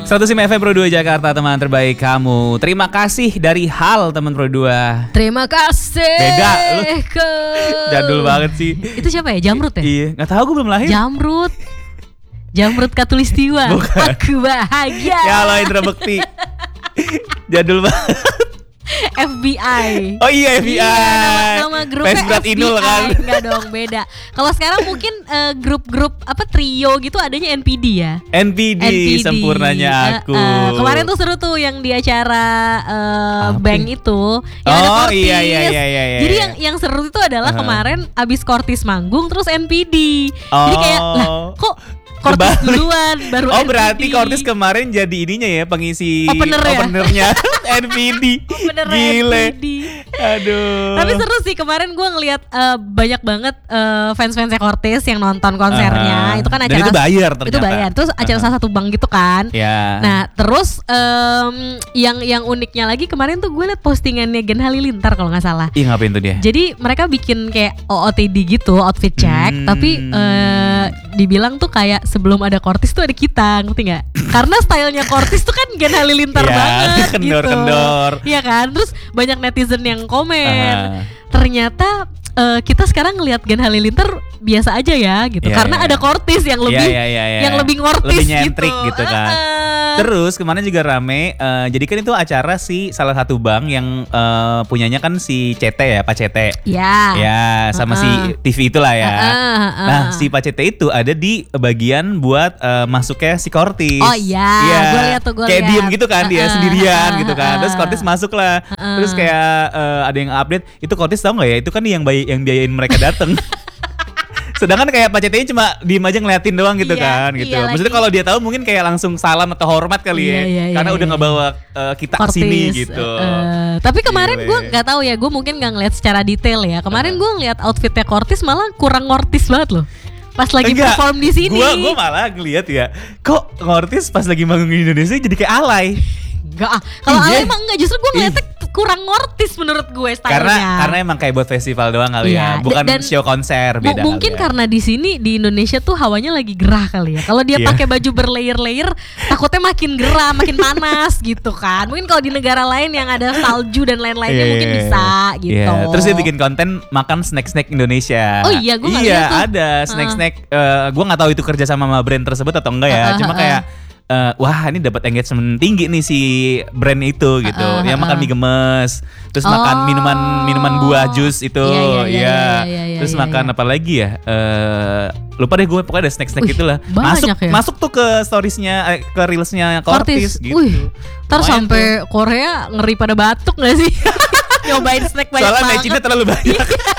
105 FM Pro 2 Jakarta, teman terbaik kamu. Terima kasih dari Hal, teman Pro 2. Terima kasih. Beda lu. Jadul banget sih. Itu siapa ya? Jamrut ya? Iya, gak tahu, gue belum lahir. Jamrut Katulistiwa. Bukan. Aku bahagia. Ya Allah, Indra Bekti. Jadul banget. FBI. Oh iya, FBI. Iya, nama grupnya Pesbrat FBI. Inul kan. Enggak dong, beda. Kalau sekarang mungkin grup-grup apa trio gitu adanya NPD ya. NPD. Sempurnanya aku. Kemarin tuh seru tuh yang di acara bank itu yang Oh, ada Kortis. iya. Jadi yang seru itu adalah kemarin abis Kortis manggung terus NPD. Jadi kayak lah kok Kortis duluan baru Oh, NPD. berarti Kortis kemarin jadi ininya ya, pengisi openernya NPD. Gile. NPD. Aduh. Tapi seru sih, kemarin gue ngeliat banyak banget fans-fansnya Kortis yang nonton konsernya. Itu kan acara. Dan itu bayar ternyata. Itu bayar. Terus acara salah satu bank gitu kan. Ya. Nah terus yang uniknya lagi kemarin tuh gue liat postingannya Gen Halilintar kalau nggak salah. Ih, ngapain tuh dia? Jadi mereka bikin kayak OOTD gitu, outfit check, tapi dibilang tuh kayak sebelum ada Kortis tuh ada kita, ngerti nggak? Karena stylenya Kortis tuh kan Gen Halilintar banget kendor. Iya kan? Terus banyak netizen yang komen. Ternyata kita sekarang ngelihat Gen Halilintar biasa aja ya gitu. Karena ada Kortis yang lebih yang lebih ngortis lebih nyentrik gitu kan. Terus kemarin juga rame, jadi kan itu acara si salah satu bank yang punyanya kan si CT ya, Pak CT. Ya, sama si TV itulah ya. Nah, si Pak CT itu ada di bagian buat masuknya si Kortis. Oh iya, gue lihat tuh, kayak diem gitu kan, dia sendirian gitu kan. Terus Kortis masuk lah. Terus kayak ada yang update, itu Kortis tahu nggak ya? Itu kan yang biayain mereka dateng. Sedangkan kayak Pak CT cuma diem aja ngeliatin doang gitu kan gitu. Maksudnya kalau dia tahu mungkin kayak langsung salam atau hormat kali ya. Karena udah ngebawa kita Kortis, kesini gitu. Tapi kemarin gue nggak tahu ya, gue mungkin nggak ngeliat secara detail ya. Kemarin gue ngeliat outfitnya Kortis malah kurang Kortis banget loh. Pas lagi perform di sini. Gue malah ngeliat ya, kok Kortis pas lagi manggung di Indonesia jadi kayak alay. Enggak, kalau alay emang enggak, justru gue ngeliatnya kurang Kortis menurut gue stylenya. Karena emang kayak buat festival doang kali ya, bukan show konser, beda. Mungkin karena di sini di Indonesia tuh hawanya lagi gerah kali ya. Kalau dia pakai baju berlayer-layer, takutnya makin gerah, makin panas gitu kan. Mungkin kalau di negara lain yang ada salju dan lain-lainnya mungkin bisa gitu. Terus dia bikin konten makan snack-snack Indonesia. Oh iya, gue nggak lihat tuh. Ada snack-snack. Gue nggak tahu itu kerja sama brand tersebut atau enggak ya. Cuma kayak wah, ini dapat engagement tinggi nih si brand itu gitu. Yang makan mie gemes, terus makan minuman buah jus itu, terus makan apa lagi ya? Lupa deh gue, pokoknya ada snack-snack gitulah. Masuk tuh ke storiesnya, ke reelsnya Kortis gitu. Ntar sampai Korea ngeri pada batuk nggak sih? Nyobain snack banyak banget. Soalnya matchingnya terlalu banyak.